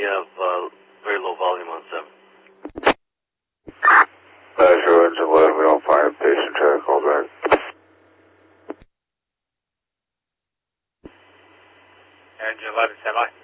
you have very low volume on 7. Show engine 11, we don't find a patient, try to call back. Engine 11, stand by.